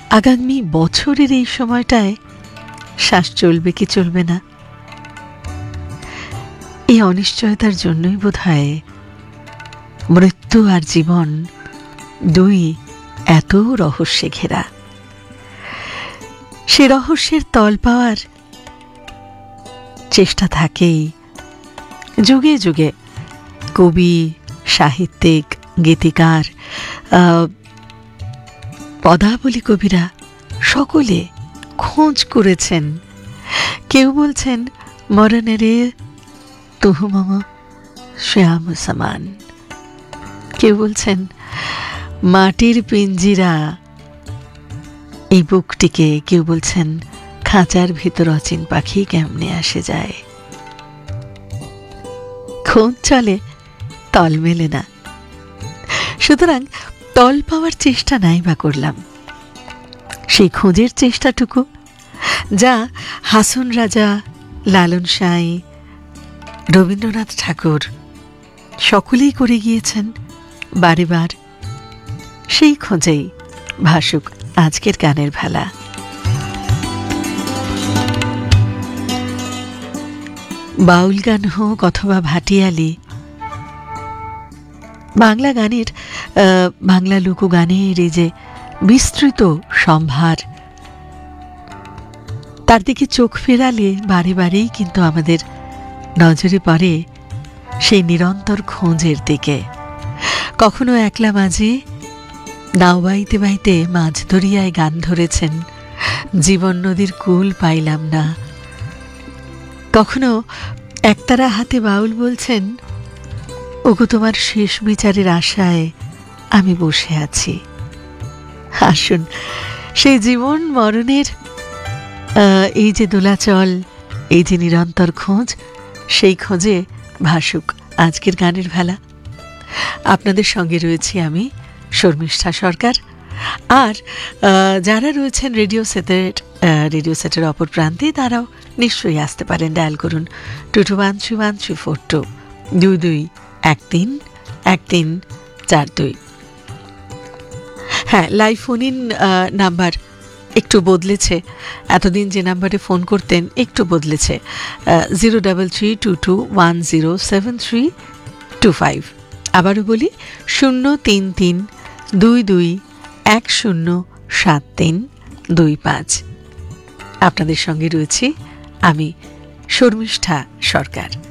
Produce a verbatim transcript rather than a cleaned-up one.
আগামী বছরের এই সময়টায় শ্বাস চলবে কি চলবে না, এই অনিশ্চয়তার জন্যই বোধহয় মৃত্যু আর জীবন দুই এত রহস্যে ঘেরা। সে রহস্যের তল পাওয়ার চেষ্টা থাকেই যুগে যুগে। কবি, সাহিত্যিক, গীতিকার, পদাবলী কবিরা সকলে খোঁজ করেছেন। কেউ বলছেন মরণেরে তুহু মম শ্যাম সমান, কেউ বলছেন মাটির পিঞ্জিরা এই বুকটিকে, কেউ বলছেন খাঁচার ভিতর অচিন পাখি কেমনে আসে যায়। খোঁজ চলে, তল মেলে না। সুতরাং তল পাওয়ার চেষ্টা নাই বা করলাম, সেই খোঁজের চেষ্টাটুকু যা হাসন রাজা, লালন সাঁই, রবীন্দ্রনাথ ঠাকুর সকলেই করে গিয়েছেন বারে বার, সেই খোঁজেই ভাসুক আজকের গানের ভেলা। বাউল গান হোক অথবা ভাটিয়ালি, বাংলা গানের বাংলা লোকগানের এই যে বিস্তৃত সম্ভার, তার দিকে চোখ ফেরালে বারে বারেই কিন্তু আমাদের নজরে পড়ে সেই নিরন্তর খোঁজের দিকে। কখনো একলা মাঝে নাও বাইতে বাইতে মাঝ দরিয়ায় গান ধরেছেন, জীবন নদীর কুল পাইলাম না। কখনো একতারা হাতে বাউল বলছেন, ওগো তোমার শেষ বিচারের আশায় আমি বসে আছি। আসুন সেই জীবন মরণের এই যে দোলাচল, এই যে নিরন্তর খোঁজ, সেই খোঁজে ভাসুক আজকের গানের ভেলা। আপনাদের সঙ্গে রয়েছি আমি শর্মিষ্ঠা সরকার। আর যারা রয়েছেন রেডিও সেটের রেডিও সেটের অপর প্রান্তে, তারাও নিশ্চয়ই আসতে পারেন। ডায়াল করুন two two one three one three four two, দুই দুই এক তিন এক তিন চার দুই। হ্যাঁ, লাইভ ফোন ইন নাম্বার একটু বদলেছে, এতদিন যে নাম্বারে ফোন করতেন একটু বদলেছে, zero double three two two one zero seven three two five. আবারও বলি, শূন্য তিন তিন দুই দুই এক শূন্য সাত তিন দুই পাঁচ। আপনাদের সঙ্গে রয়েছি আমি শর্মিষ্ঠা সরকার।